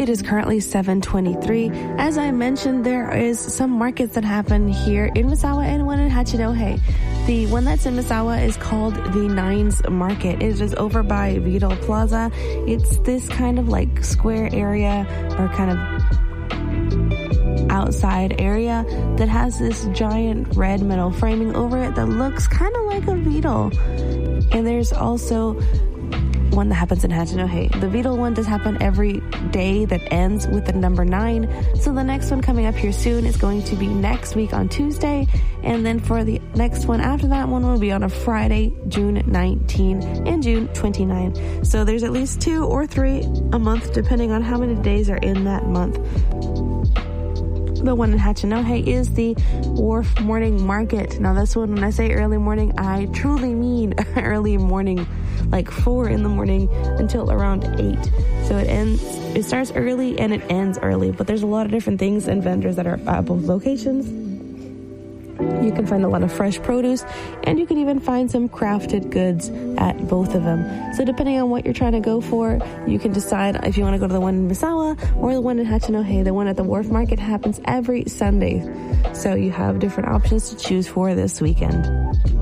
It is currently 7:23. As I mentioned, there is some markets that happen here in Misawa and one in Hachinohe. The one that's in Misawa is called the Nines Market. It is over by Vidal Plaza. It's this kind of like square area or kind of outside area that has this giant red metal framing over it that looks kind of like a Vidal. And there's also one that happens in Hachinohe. The Vidal one does happen every day that ends with the number 9. So the next one coming up here soon is going to be next week on Tuesday. And then for the next one after that one will be on a Friday, June 19 and June 29. So there's at least 2 or 3 a month depending on how many days are in that month. The one in Hachinohe is the Wharf Morning Market. Now this one, when I say early morning, I truly mean early morning, like 4 in the morning until around 8. So it starts early and it ends early, but there's a lot of different things and vendors that are at both locations. You can find a lot of fresh produce, and you can even find some crafted goods at both of them. So depending on what you're trying to go for, you can decide if you want to go to the one in Misawa or the one in Hachinohe. The one at the Wharf Market happens every Sunday. So you have different options to choose for this weekend.